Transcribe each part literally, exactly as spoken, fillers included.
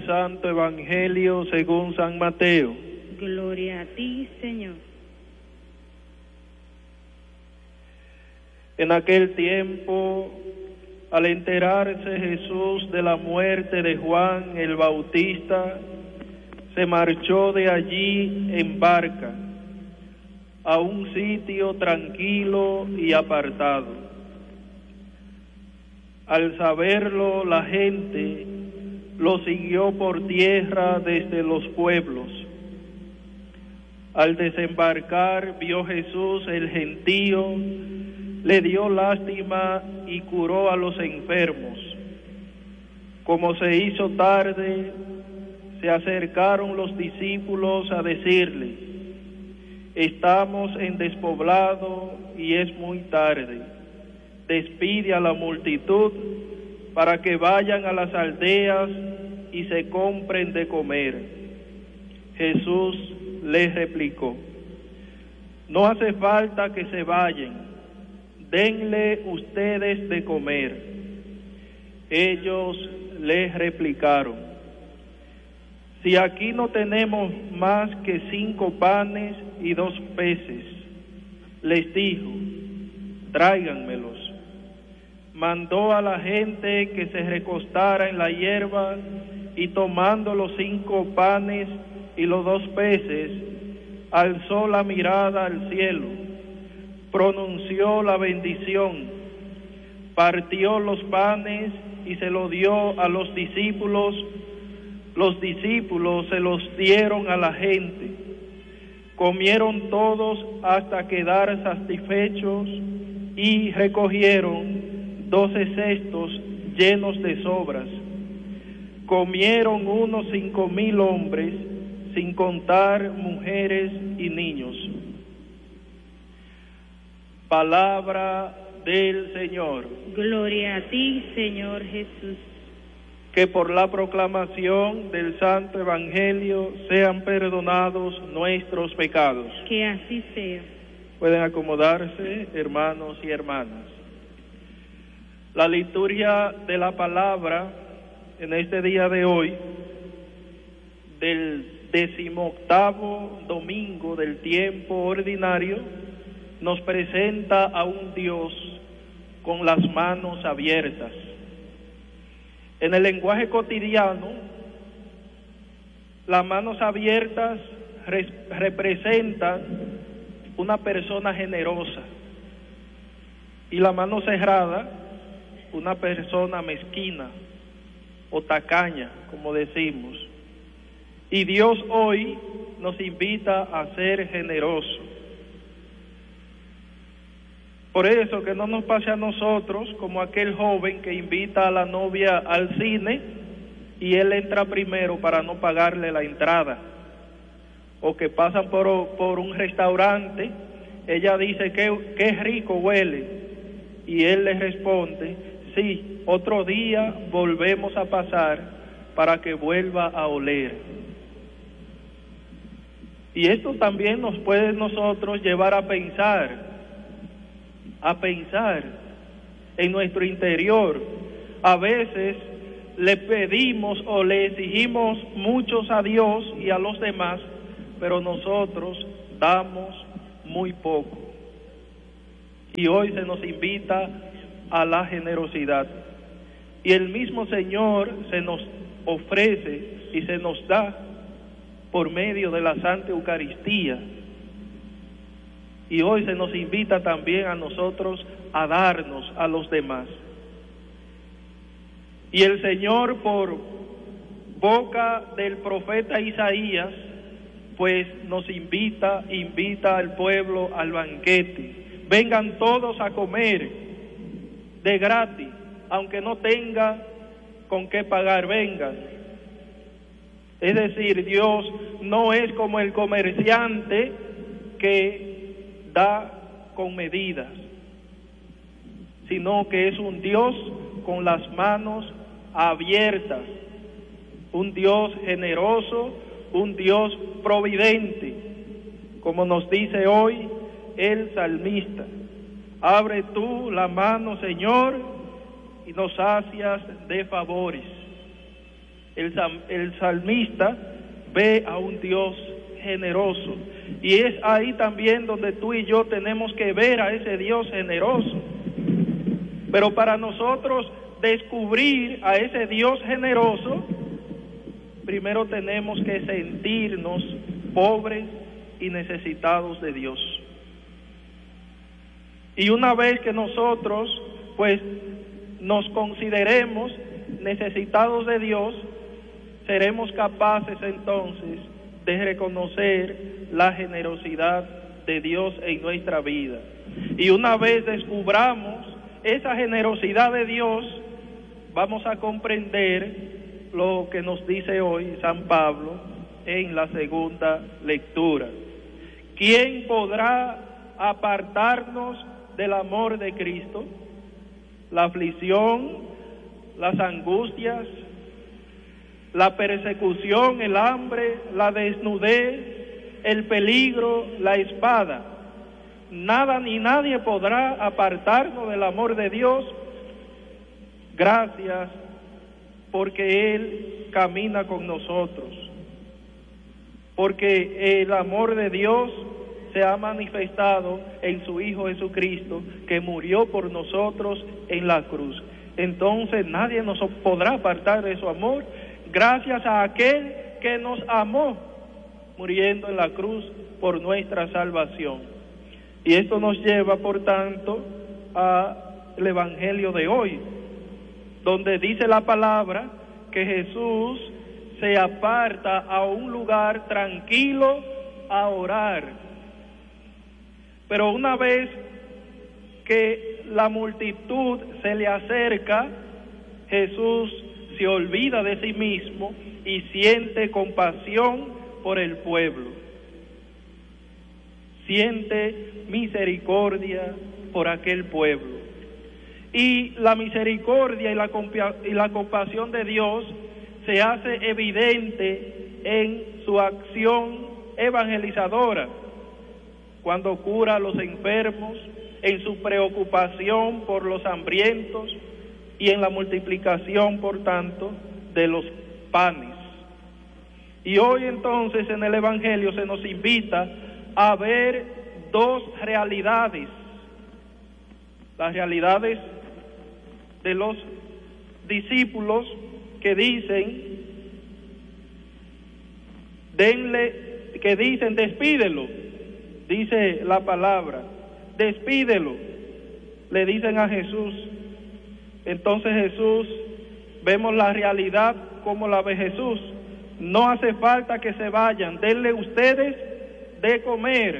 Santo Evangelio según San Mateo. Gloria a ti, Señor. En aquel tiempo, al enterarse Jesús de la muerte de Juan el Bautista, se marchó de allí en barca a un sitio tranquilo y apartado. Al saberlo, la gente lo siguió por tierra desde los pueblos. Al desembarcar, vio Jesús el gentío, le dio lástima y curó a los enfermos. Como se hizo tarde, se acercaron los discípulos a decirle: estamos en despoblado y es muy tarde. Despide a la multitud para que vayan a las aldeas y se compren de comer. Jesús les replicó: no hace falta que se vayan, denle ustedes de comer. Ellos les replicaron: si aquí no tenemos más que cinco panes y dos peces. Les dijo: tráiganmelos. Mandó a la gente que se recostara en la hierba y tomando los cinco panes y los dos peces, alzó la mirada al cielo, pronunció la bendición, partió los panes y se los dio a los discípulos. Los discípulos se los dieron a la gente. Comieron todos hasta quedar satisfechos y recogieron doce cestos llenos de sobras. Comieron unos cinco mil hombres, sin contar mujeres y niños. Palabra del Señor. Gloria a ti, Señor Jesús. Que por la proclamación del Santo Evangelio sean perdonados nuestros pecados. Que así sea. Pueden acomodarse, hermanos y hermanas. La liturgia de la palabra en este día de hoy, del decimoctavo domingo del tiempo ordinario, nos presenta a un Dios con las manos abiertas. En el lenguaje cotidiano, las manos abiertas re- representan una persona generosa y la mano cerrada, una persona mezquina o tacaña, como decimos. Y Dios hoy nos invita a ser generosos. Por eso que no nos pase a nosotros como aquel joven que invita a la novia al cine y él entra primero para no pagarle la entrada. O que pasan por, por un restaurante, ella dice que qué rico huele y él le responde: sí, otro día volvemos a pasar para que vuelva a oler. Y esto también nos puede nosotros llevar a pensar, a pensar en nuestro interior. A veces le pedimos o le exigimos muchos a Dios y a los demás, pero nosotros damos muy poco. Y hoy se nos invita a la generosidad. Y el mismo Señor se nos ofrece y se nos da por medio de la Santa Eucaristía. Y hoy se nos invita también a nosotros a darnos a los demás. Y el Señor, por boca del profeta Isaías, pues nos invita, invita al pueblo al banquete. Vengan todos a comer de gratis, aunque no tengan con qué pagar, vengan. Es decir, Dios no es como el comerciante que da con medidas, sino que es un Dios con las manos abiertas, un Dios generoso, un Dios providente, como nos dice hoy el salmista: abre tú la mano, Señor, y nos sacias de favores. El, el salmista ve a un Dios generoso, y es ahí también donde tú y yo tenemos que ver a ese Dios generoso. Pero para nosotros descubrir a ese Dios generoso, primero tenemos que sentirnos pobres y necesitados de Dios. Y una vez que nosotros pues nos consideremos necesitados de Dios, seremos capaces entonces de reconocer la generosidad de Dios en nuestra vida. Y una vez descubramos esa generosidad de Dios, vamos a comprender lo que nos dice hoy San Pablo en la segunda lectura. ¿Quién podrá apartarnos del amor de Cristo? La aflicción, las angustias, la persecución, el hambre, la desnudez, el peligro, la espada. Nada ni nadie podrá apartarnos del amor de Dios. Gracias, porque Él camina con nosotros. Porque el amor de Dios se ha manifestado en su Hijo Jesucristo, que murió por nosotros en la cruz. Entonces nadie nos podrá apartar de su amor, gracias a aquel que nos amó, muriendo en la cruz por nuestra salvación. Y esto nos lleva, por tanto, al Evangelio de hoy, donde dice la palabra que Jesús se aparta a un lugar tranquilo a orar. Pero una vez que la multitud se le acerca, Jesús se olvida de sí mismo y siente compasión por el pueblo. Siente misericordia por aquel pueblo. Y la misericordia y la, y la compasión de Dios se hace evidente en su acción evangelizadora, cuando cura a los enfermos, en su preocupación por los hambrientos y en la multiplicación, por tanto, de los panes. Y hoy entonces en el Evangelio se nos invita a ver dos realidades, las realidades de los discípulos que dicen, denle, que dicen, despídelo, dice la palabra, despídelo, le dicen a Jesús. Entonces Jesús, vemos la realidad como la ve Jesús. No hace falta que se vayan, denle ustedes de comer.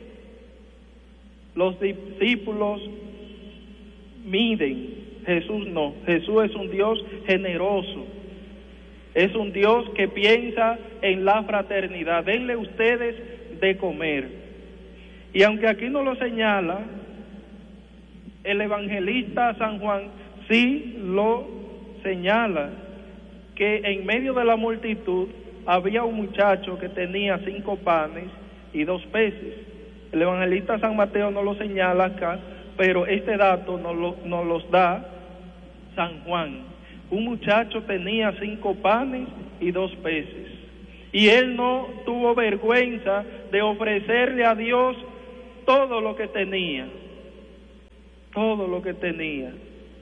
Los discípulos miden, Jesús no. Jesús es un Dios generoso, es un Dios que piensa en la fraternidad. Denle ustedes de comer. Y aunque aquí no lo señala, el evangelista San Juan sí lo señala, que en medio de la multitud había un muchacho que tenía cinco panes y dos peces. El evangelista San Mateo no lo señala acá, pero este dato nos lo, nos los da San Juan. Un muchacho tenía cinco panes y dos peces, y él no tuvo vergüenza de ofrecerle a Dios todo lo que tenía, todo lo que tenía.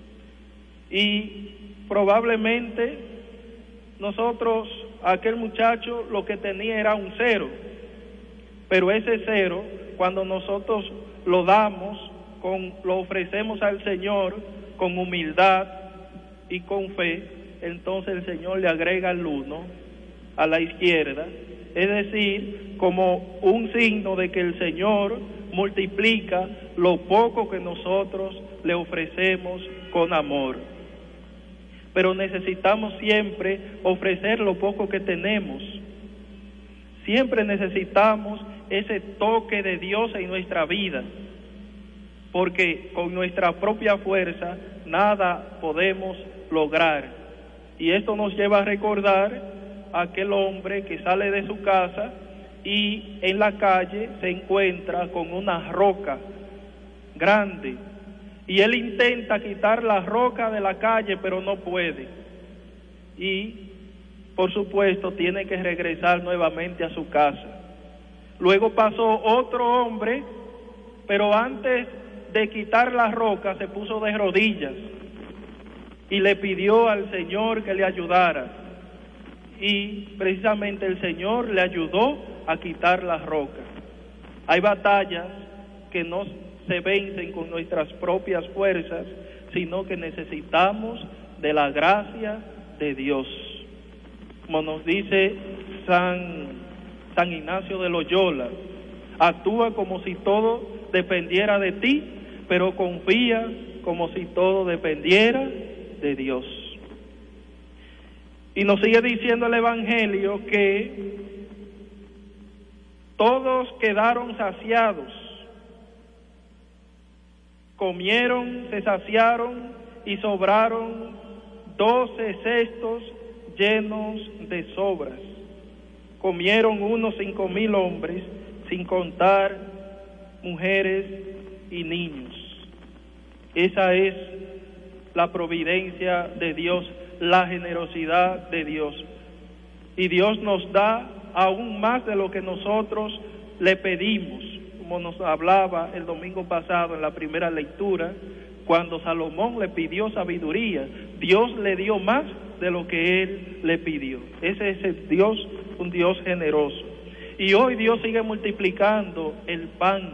Y probablemente nosotros, aquel muchacho, lo que tenía era un cero, pero ese cero, cuando nosotros lo damos, con, lo ofrecemos al Señor con humildad y con fe, entonces el Señor le agrega el uno a la izquierda, es decir, como un signo de que el Señor multiplica lo poco que nosotros le ofrecemos con amor. Pero necesitamos siempre ofrecer lo poco que tenemos. Siempre necesitamos ese toque de Dios en nuestra vida, porque con nuestra propia fuerza nada podemos lograr. Y esto nos lleva a recordar a aquel hombre que sale de su casa y en la calle se encuentra con una roca grande, y él intenta quitar la roca de la calle, pero no puede, y por supuesto, tiene que regresar nuevamente a su casa. Luego pasó otro hombre, pero antes de quitar la roca se puso de rodillas y le pidió al Señor que le ayudara. Y precisamente el Señor le ayudó a quitar la roca. Hay batallas que no se vencen con nuestras propias fuerzas, sino que necesitamos de la gracia de Dios. Como nos dice San, San Ignacio de Loyola, actúa como si todo dependiera de ti, pero confía como si todo dependiera de Dios. Y nos sigue diciendo el Evangelio que todos quedaron saciados, comieron, se saciaron y sobraron doce cestos llenos de sobras. Comieron unos cinco mil hombres, sin contar mujeres y niños. Esa es la providencia de Dios, la generosidad de Dios. Y Dios nos da aún más de lo que nosotros le pedimos, como nos hablaba el domingo pasado en la primera lectura, cuando Salomón le pidió sabiduría, Dios le dio más de lo que él le pidió. Ese es el Dios, un Dios generoso. Y hoy Dios sigue multiplicando el pan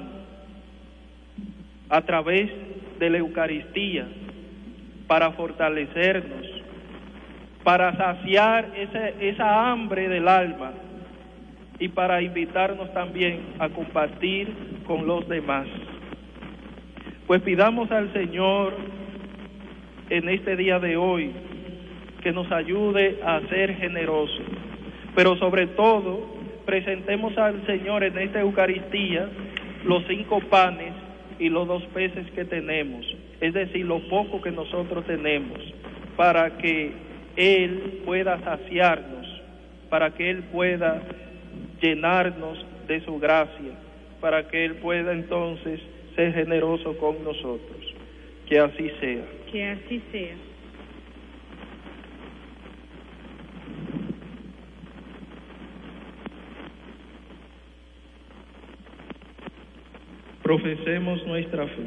a través de la Eucaristía para fortalecernos, para saciar ese, esa hambre del alma y para invitarnos también a compartir con los demás. Pues pidamos al Señor en este día de hoy que nos ayude a ser generosos, pero sobre todo presentemos al Señor en esta Eucaristía los cinco panes y los dos peces que tenemos, es decir, lo poco que nosotros tenemos, para que Él pueda saciarnos, para que Él pueda llenarnos de su gracia, para que Él pueda entonces ser generoso con nosotros. Que así sea. Que así sea. Profesemos nuestra fe.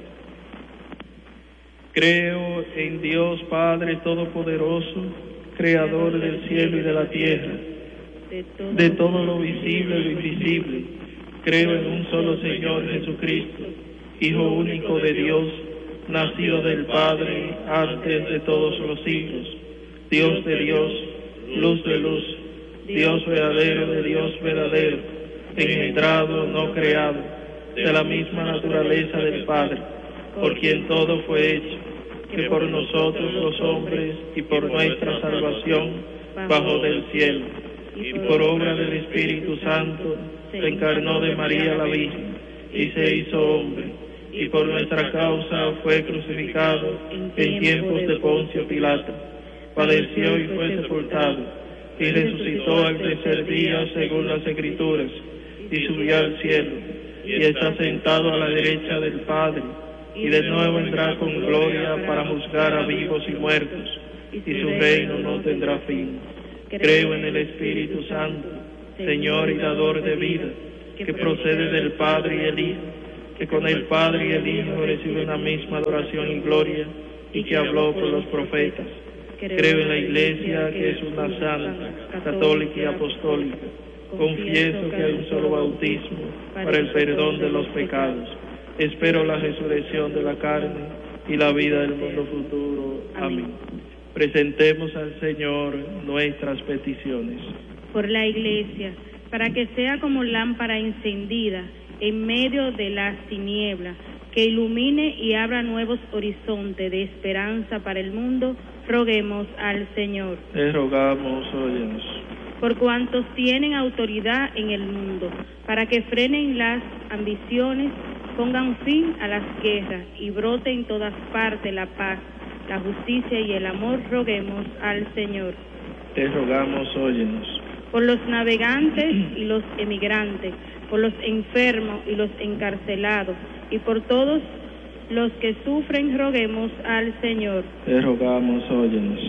Creo en Dios Padre Todopoderoso, Creador del cielo y de la tierra, De todo, de todo lo visible y lo invisible. Creo en un solo Señor Jesucristo, Hijo único de Dios, nacido del Padre antes de todos los siglos, Dios de Dios, luz de luz, Dios verdadero de Dios verdadero, engendrado, no creado, de la misma naturaleza del Padre, por quien todo fue hecho, que por nosotros los hombres y por nuestra salvación bajó del cielo, y por obra del Espíritu Santo se encarnó de María la Virgen y se hizo hombre, y por nuestra causa fue crucificado en tiempos de Poncio Pilato, padeció y fue sepultado, y resucitó al tercer día según las Escrituras, y subió al cielo, y está sentado a la derecha del Padre, y de nuevo vendrá con gloria para juzgar a vivos y muertos, y su reino no tendrá fin. Creo en el Espíritu Santo, Señor y dador de vida, que procede del Padre y el Hijo, que con el Padre y el Hijo recibe una misma adoración y gloria, y que habló por los profetas. Creo en la Iglesia, que es una santa, católica y apostólica. Confieso que hay un solo bautismo para el perdón de los pecados. Espero la resurrección de la carne y la vida del mundo futuro. Amén. Presentemos al Señor nuestras peticiones. Por la Iglesia, para que sea como lámpara encendida en medio de las tinieblas, que ilumine y abra nuevos horizontes de esperanza para el mundo, roguemos al Señor. Te rogamos, óyenos. Por cuantos tienen autoridad en el mundo, para que frenen las ambiciones, pongan fin a las guerras y brote en todas partes la paz, la justicia y el amor, roguemos al Señor. Te rogamos, óyenos. Por los navegantes y los emigrantes, por los enfermos y los encarcelados, y por todos los que sufren, roguemos al Señor. Te rogamos, óyenos.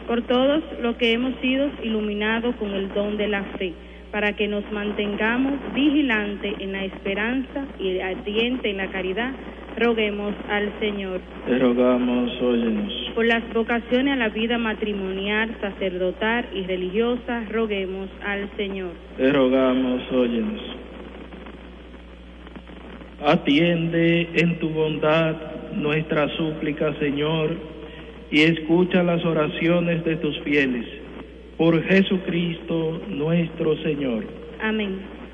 por todos los que hemos sido iluminados con el don de la fe, para que nos mantengamos vigilantes en la esperanza y ardientes en la caridad, roguemos al Señor. Te rogamos, óyenos. Por las vocaciones a la vida matrimonial, sacerdotal y religiosa, roguemos al Señor. Te rogamos, óyenos. Atiende en tu bondad nuestra súplica, Señor, y escucha las oraciones de tus fieles. Por Jesucristo nuestro Señor. Amén.